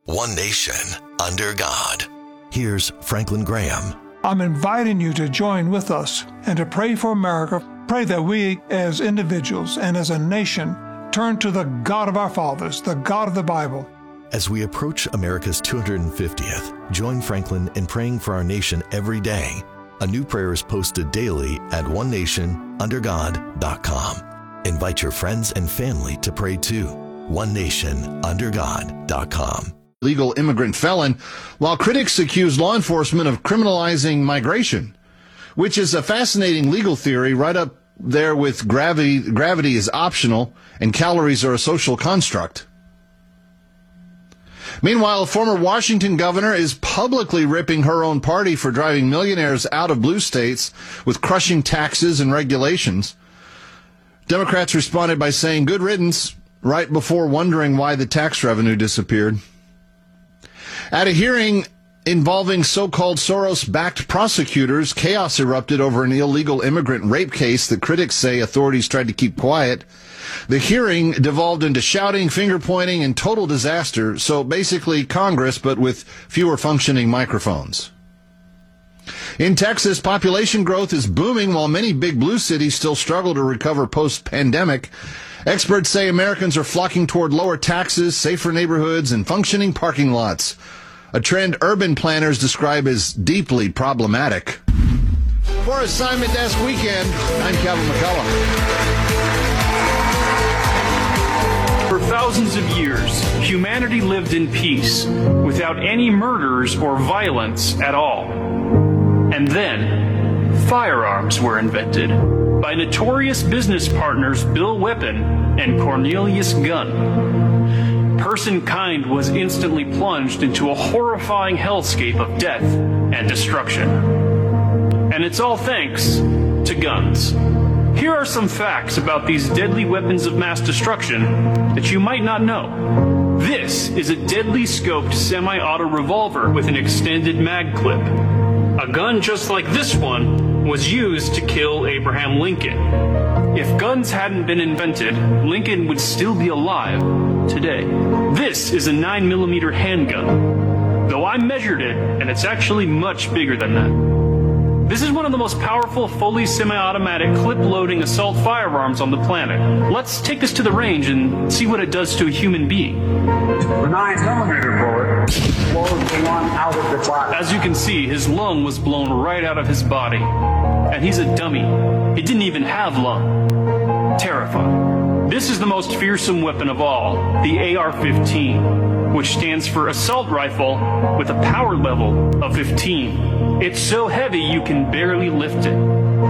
One nation, under God. Here's Franklin Graham. I'm inviting you to join with us and to pray for America. Pray that we as individuals and as a nation turn to the God of our fathers, the God of the Bible. As we approach America's 250th, join Franklin in praying for our nation every day. A new prayer is posted daily at onenationundergod.com. Invite your friends and family to pray too. onenationundergod.com. Legal immigrant felon, while critics accuse law enforcement of criminalizing migration, which is a fascinating legal theory right up there with gravity is optional and calories are a social construct. Meanwhile, a former Washington governor is publicly ripping her own party for driving millionaires out of blue states with crushing taxes and regulations. Democrats responded by saying good riddance right before wondering why the tax revenue disappeared. At a hearing involving so-called Soros-backed prosecutors, chaos erupted over an illegal immigrant rape case that critics say authorities tried to keep quiet. The hearing devolved into shouting, finger-pointing, and total disaster, so basically Congress, but with fewer functioning microphones. In Texas, population growth is booming while many big blue cities still struggle to recover post-pandemic. Experts say Americans are flocking toward lower taxes, safer neighborhoods, and functioning parking lots, a trend urban planners describe as deeply problematic. For Assignment Desk Weekend, I'm Kevin McCullough. For thousands of years, humanity lived in peace, without any murders or violence at all. And then, firearms were invented by notorious business partners Bill Weapon and Cornelius Gunn. Personkind was instantly plunged into a horrifying hellscape of death and destruction. And it's all thanks to guns. Here are some facts about these deadly weapons of mass destruction that you might not know. This is a deadly scoped semi-auto revolver with an extended mag clip. A gun just like this one was used to kill Abraham Lincoln. If guns hadn't been invented, Lincoln would still be alive today. This is a 9mm handgun, though I measured it, and it's actually much bigger than that. This is one of the most powerful, fully semi-automatic, clip-loading assault firearms on the planet. Let's take this to the range and see what it does to a human being. The 9mm bullet blows the lung out of the body. As you can see, his lung was blown right out of his body. And he's a dummy. He didn't even have lung. Terrifying. This is the most fearsome weapon of all, the AR-15, which stands for Assault Rifle with a power level of 15. It's so heavy you can barely lift it.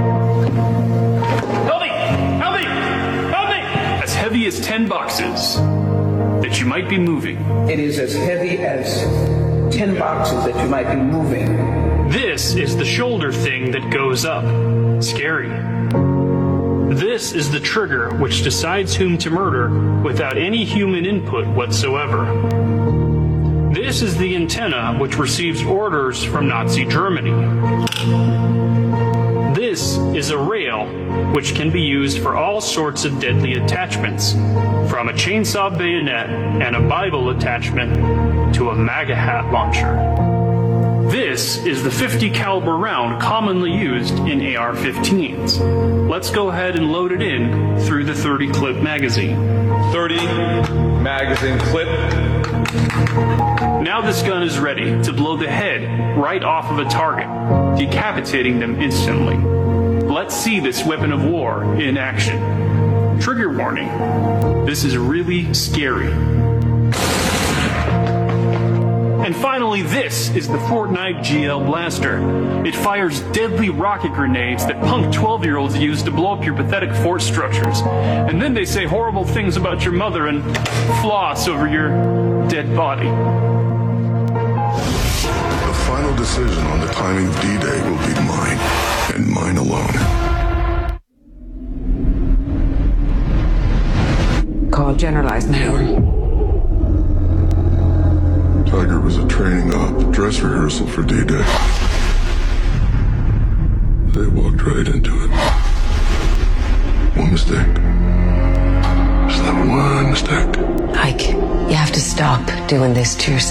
Help me! Help me! Help me! As heavy as 10 boxes that you might be moving. It is as heavy as 10 boxes that you might be moving. This is the shoulder thing that goes up. Scary. This is the trigger which decides whom to murder without any human input whatsoever. This is the antenna which receives orders from Nazi Germany. This is a rail which can be used for all sorts of deadly attachments, from a chainsaw bayonet and a Bible attachment to a MAGA hat launcher. This is the .50 caliber round commonly used in AR-15s. Let's go ahead and load it in through the 30 clip magazine. 30 magazine clip. Now this gun is ready to blow the head right off of a target, decapitating them instantly. Let's see this weapon of war in action. Trigger warning. This is really scary. And finally, this is the Fortnite GL Blaster. It fires deadly rocket grenades that punk 12-year-olds use to blow up your pathetic fort structures. And then they say horrible things about your mother and floss over your dead body. The final decision on the timing of D-Day will be mine, and mine alone. Call generalized memory. Tiger was a training op, dress rehearsal for D-Day. They walked right into it. One mistake. Just that one mistake. Ike, you have to stop doing this to yourself.